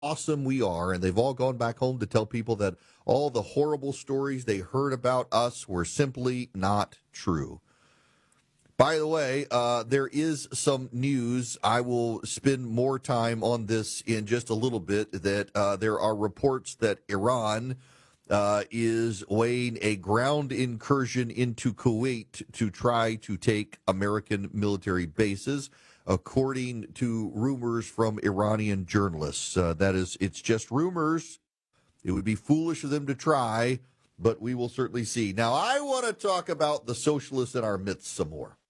awesome we are, and they've all gone back home to tell people that all the horrible stories they heard about us were simply not true. By the way, there is some news. I will spend more time on this in just a little bit. That there are reports that Iran is weighing a ground incursion into Kuwait to try to take American military bases, according to rumors from Iranian journalists. That is, it's just rumors. It would be foolish of them to try, but we will certainly see. Now, I want to talk about the socialists in our midst some more.